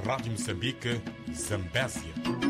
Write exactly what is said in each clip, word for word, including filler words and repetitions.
Rádio Moçambique, Zambésia.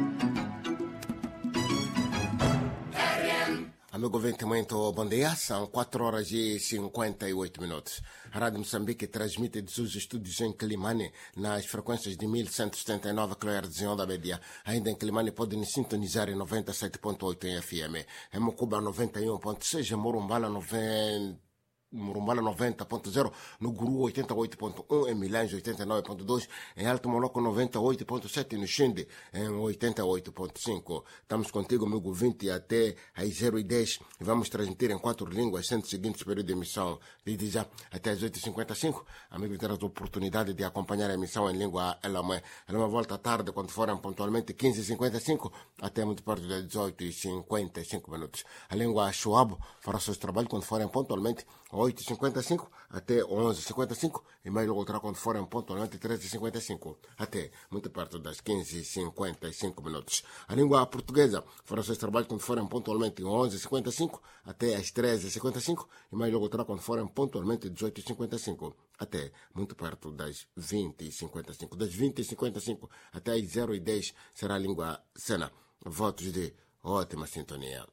Amigo ouvinte, muito bom dia. São quatro horas e cinquenta e oito minutos. A Rádio Moçambique transmite de seus estúdios em Climane nas frequências de mil cento e setenta e nove kHz em onda média. Ainda em Climane podem sintonizar em noventa e sete ponto oito em F M. Em Mocuba noventa e um ponto seis, em Morumbala noventa Murumbala noventa ponto zero, no Guru oitenta e oito ponto um, em Milange oitenta e nove ponto dois, em Alto Monoco noventa e oito ponto sete, no Xinde em oitenta e oito ponto cinco. Estamos contigo, amigo vinte, até às zero e dez e vamos transmitir em quatro línguas, sendo o seguinte período de emissão desde já até às oito e cinquenta e cinco. Amigo, terás a oportunidade de acompanhar a emissão em língua Elamé. Ela volta à tarde, quando forem pontualmente quinze e cinquenta e cinco, até muito perto das dezoito e cinquenta e cinco minutos. A língua Chuabo fará seus trabalhos quando forem pontualmente oito e cinquenta e cinco até onze e cinquenta e cinco, e mais logo terá quando forem pontualmente treze e cinquenta e cinco até muito perto das quinze e cinquenta e cinco minutos. A língua portuguesa fará seus trabalhos quando forem pontualmente onze e cinquenta e cinco até às treze e cinquenta e cinco, e mais logo terá quando forem pontualmente dezoito e cinquenta e cinco até muito perto das vinte e cinquenta e cinco. Das vinte e cinquenta e cinco até às zero e dez será a língua Sena. Votos de ótima sintonia.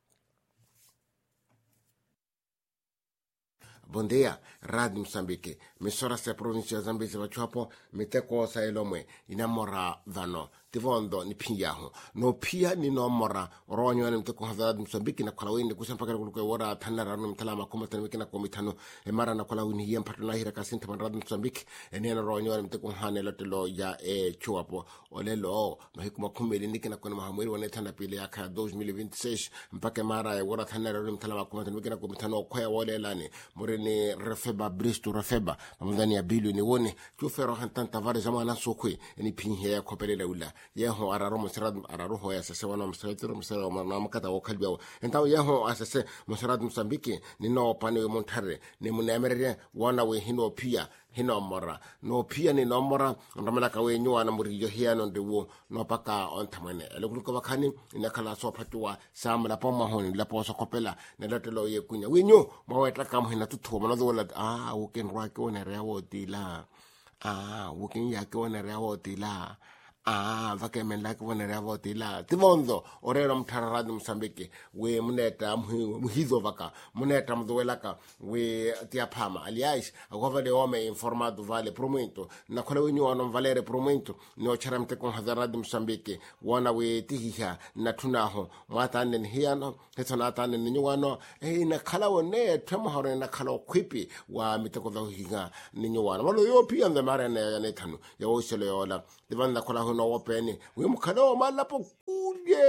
Bom dia, Rádio Moçambique. Emissora se província Zambésia vachuapo miteko sa elomwe inamora vano tivondo ni piyaho no pia ni no mora ronyo ni mteko Rádio Moçambique na kala windi kusempa kala kulukwe wora tanara no mtalama kuma tanwiki na komitano e mara na kala wini yem patuna hira kasinta man Rádio Moçambique e nena ronyo ni mteko hane lotelo ya e chuapo olelo mahikuma kumeli niki na kona mahamwiri wane tanda pili yaka dois mil e vinte e seis mpake mara e wora tanara no mtalama kuma tanwiki na komitano kwaya wole lani ni refeba bristu refeba mamdani ya bilu ni woni chufero hantan tavare zamana sokwe ni pinhe ya kopelele ula yeho araro musrad araro hoya sase wana musratiro musara na makata wokalbiao entaw yeho asase musrad Mozambique ni no pane we montare ni munemere wana we hino pia hino mora no pia ni no mora ndamana ka we nywa na murijo hiano ndewo no paka ontamane elokuluko bakani ina kala so patwa samla poma honi la poso kopela ne lotelo ye kunya winyo maweta kam hina tutu mano dola ah woken roake one rewo tila ah woken yake one rewo tila ah vake menda ke one rewo tila tivondo orero mthara Rádio Moçambique we muneta muhizo vaka muneta mdowelaka we tiapama aliás agora de homem informado vale promuito na kola wenyu ono valere promuito no charamte kon Rádio Moçambique wana we tihiha na tunaho mata nen hiano hetona tanen nyuwano e na kala wone tamo hore na kala kwipi wa miteko za higa nyuwano malo yo pia ndemare ne ne tanu ya osele yola divanda kola no openi we mukalo mala pokuye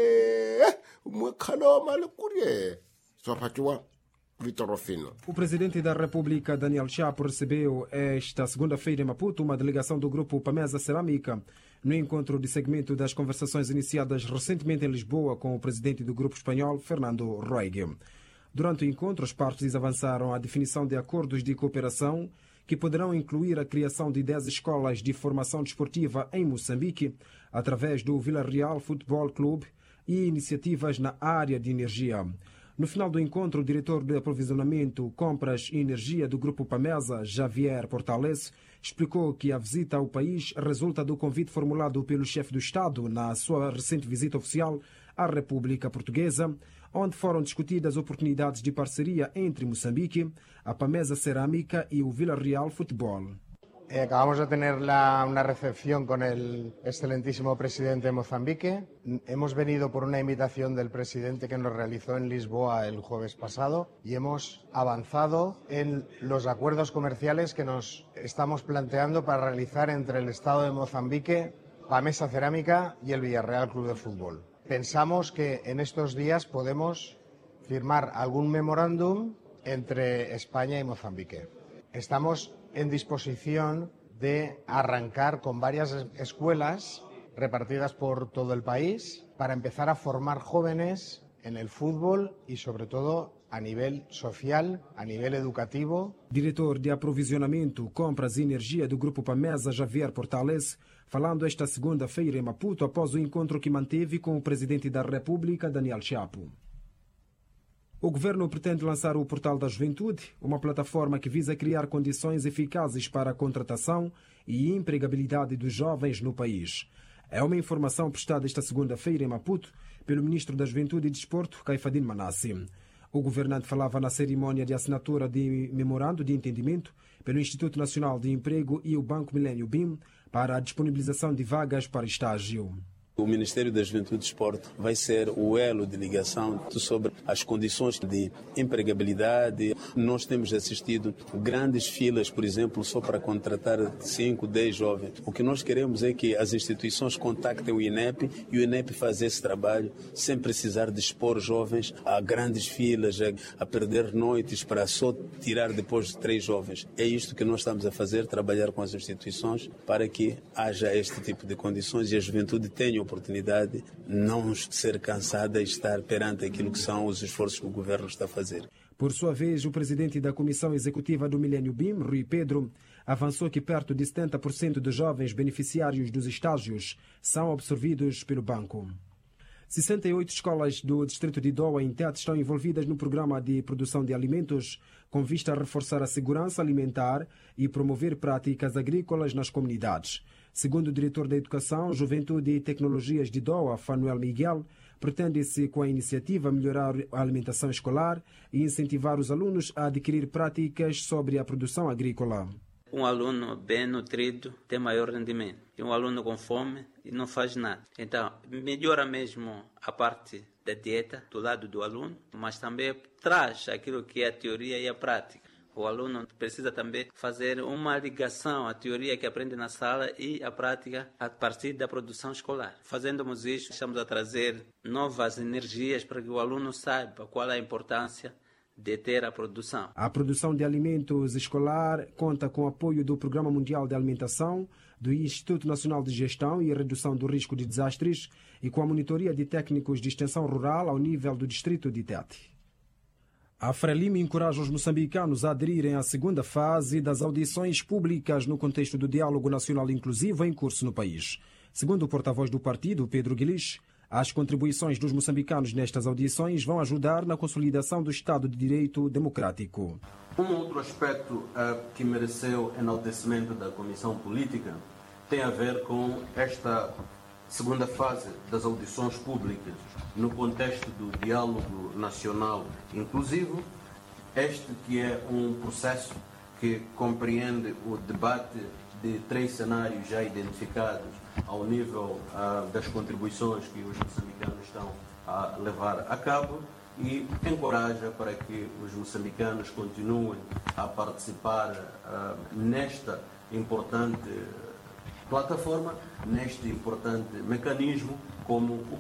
mukalo mala kuye so patwa Vitor Rufino. O presidente da República, Daniel Chapo, recebeu esta segunda-feira em Maputo uma delegação do grupo Pamesa Cerâmica no encontro de segmento das conversações iniciadas recentemente em Lisboa com o presidente do grupo espanhol, Fernando Roig. Durante o encontro, as partes avançaram a definição de acordos de cooperação que poderão incluir a criação de dez escolas de formação desportiva em Moçambique, através do Vila Real Futebol Clube e iniciativas na área de energia. No final do encontro, o diretor de aprovisionamento, compras e energia do Grupo Pamesa, Javier Portales, explicou que a visita ao país resulta do convite formulado pelo chefe do Estado na sua recente visita oficial à República Portuguesa, onde foram discutidas oportunidades de parceria entre Moçambique, a Pamesa Cerâmica y el Vila Real Fútbol. Eh, acabamos de tener la, una recepción con el excelentísimo presidente de Mozambique. Hemos venido por una invitación del presidente que nos realizó en Lisboa el jueves pasado y hemos avanzado en los acuerdos comerciales que nos estamos planteando para realizar entre el Estado de Mozambique, Pamesa Cerámica y el Villarreal Club de Fútbol. Pensamos que en estos días podemos firmar algún memorándum entre España y Mozambique. Estamos en disposición de arrancar con varias escuelas repartidas por todo el país para empezar a formar jóvenes en el fútbol y sobre todo a nivel social, a nivel educativo. Diretor de aprovisionamento, compras e energia do Grupo Pamesa, Javier Portales, falando esta segunda-feira em Maputo após o encontro que manteve com o presidente da República, Daniel Chapo. O governo pretende lançar o Portal da Juventude, uma plataforma que visa criar condições eficazes para a contratação e empregabilidade dos jovens no país. É uma informação prestada esta segunda-feira em Maputo pelo ministro da Juventude e Desporto, Caifadine Manassi. O governante falava na cerimónia de assinatura de memorando de entendimento pelo Instituto Nacional de Emprego e o Banco Milênio B I M para a disponibilização de vagas para estágio. O Ministério da Juventude e Desporto vai ser o elo de ligação sobre as condições de empregabilidade. Nós temos assistido grandes filas, por exemplo, só para contratar cinco, dez jovens. O que nós queremos é que as instituições contactem o INEP e o INEP faça esse trabalho sem precisar de expor jovens a grandes filas, a, a perder noites para só tirar depois de três jovens. É isto que nós estamos a fazer, trabalhar com as instituições para que haja este tipo de condições e a juventude tenha oportunidade não ser cansada e estar perante aquilo que são os esforços que o governo está a fazer. Por sua vez, o presidente da Comissão Executiva do Milênio B I M, Rui Pedro, avançou que perto de setenta por cento dos jovens beneficiários dos estágios são absorvidos pelo banco. sessenta e oito escolas do distrito de Doa, em Tete, estão envolvidas no programa de produção de alimentos com vista a reforçar a segurança alimentar e promover práticas agrícolas nas comunidades. Segundo o diretor da Educação, Juventude e Tecnologias de Doa, Fanuel Miguel, pretende-se com a iniciativa melhorar a alimentação escolar e incentivar os alunos a adquirir práticas sobre a produção agrícola. Um aluno bem nutrido tem maior rendimento. E um aluno com fome não faz nada. Então, melhora mesmo a parte da dieta do lado do aluno, mas também traz aquilo que é a teoria e a prática. O aluno precisa também fazer uma ligação à teoria que aprende na sala e à prática a partir da produção escolar. Fazendo isso, estamos a trazer novas energias para que o aluno saiba qual é a importância de ter a produção. A produção de alimentos escolar conta com o apoio do Programa Mundial de Alimentação, do Instituto Nacional de Gestão e Redução do Risco de Desastres e com a monitoria de técnicos de extensão rural ao nível do distrito de Tete. A Frelimo encoraja os moçambicanos a aderirem à segunda fase das audições públicas no contexto do diálogo nacional inclusivo em curso no país. Segundo o porta-voz do partido, Pedro Guilis, as contribuições dos moçambicanos nestas audições vão ajudar na consolidação do Estado de Direito democrático. Um outro aspecto uh, que mereceu enaltecimento da Comissão Política tem a ver com esta segunda fase das audições públicas no contexto do diálogo nacional inclusivo, este que é um processo que compreende o debate de três cenários já identificados ao nível uh, das contribuições que os moçambicanos estão a levar a cabo e encoraja para que os moçambicanos continuem a participar uh, nesta importante plataforma, neste importante mecanismo, como o